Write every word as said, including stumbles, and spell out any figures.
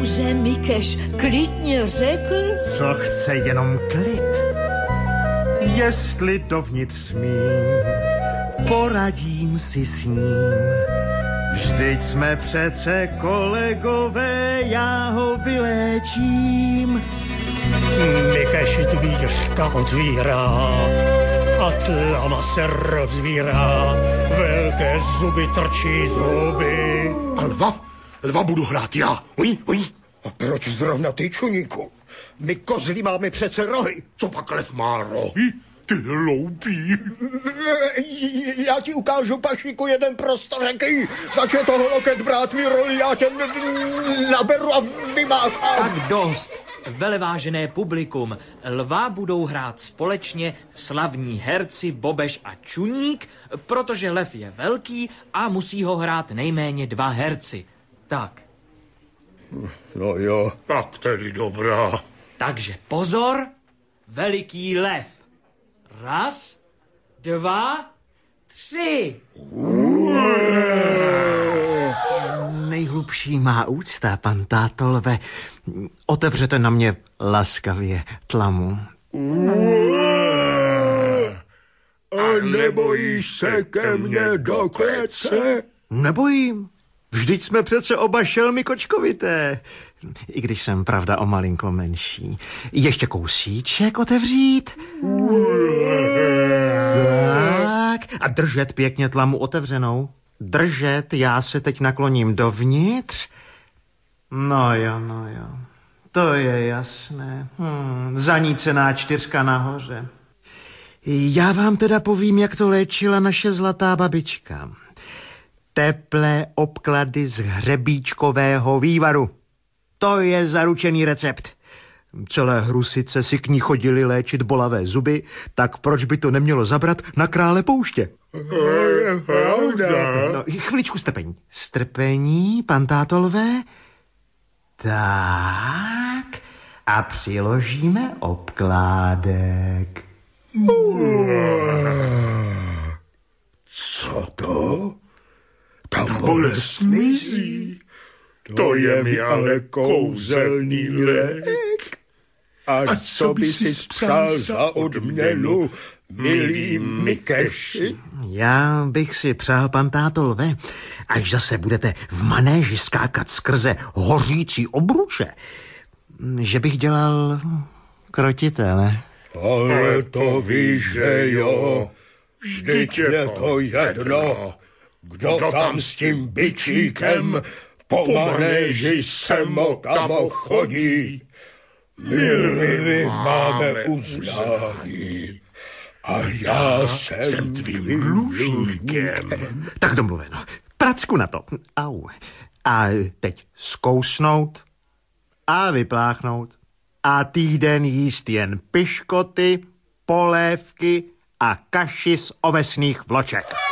pouze Mikeš klidně řekl, co chce jenom klid. Jestli dovnitř smím, poradím si s ním. Vždyť jsme přece kolegové, já ho vyléčím. Mikeš dvířka otvírá a tlama se rozvírá, velké zuby trčí zuby. A lva? Lva budu hrát já. Uj, uj. A proč zrovna ty, čuníku? My kozlí máme přece rohy. Co pak lev má rohy? Ty hloupý. Já ti ukážu, pašíku, jeden prostořeký. Začne toho loket brát mi roli, já tě naberu a vymáchám. Tak dost. Velevážené publikum, lva budou hrát společně slavní herci Bobeš a Čuník, protože lev je velký a musí ho hrát nejméně dva herci. Tak. No jo. Tak tedy dobrá. Takže pozor, veliký lev. Raz, dva, tři. Nejhlubší má úcta, pan táto lve. Otevřete na mě laskavě tlamu. A nebojíš se ke mně do klece? Nebojím. Vždyť jsme přece oba šelmy kočkovité. I když jsem, pravda, o malinko menší. Ještě kousíček otevřít. Tak. A držet pěkně tlamu otevřenou. Držet, já se teď nakloním dovnitř. No jo, no jo. To je jasné. Hmm, zanícená čtyřka nahoře. Já vám teda povím, jak to léčila naše zlatá babička. Teplé obklady z hřebíčkového vývaru. To je zaručený recept. Celé Hrusice si k ní chodili léčit bolavé zuby, tak proč by to nemělo zabrat na krále pouště? No, chviličku strpení. Strpení, pan táto lve? Tak. A přiložíme obkládek. Co to? Ta bolest mizí. To je mi ale kouzelný lék. A co by si spřál za odměnu, milý Mikeši? Já bych si přál, pan táto lve, až zase budete v manéži skákat skrze hořící obruče, že bych dělal krotitele. Ale to víš, že jo, vždyť je to jedno, kdo tam s tím bičíkem po manéži semokamo chodí. My máme uznání a já jsem, jsem tvým dlužníkem. Tak domluveno. Pracku na to. Au. A teď zkousnout a vypláchnout. A týden jíst jen piškoty, polévky a kaši z ovesných vloček.